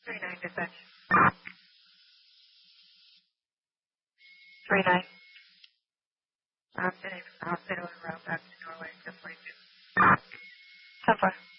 39 dispatch. 39. I'll send it on route back to Norway, 1042. 10-4.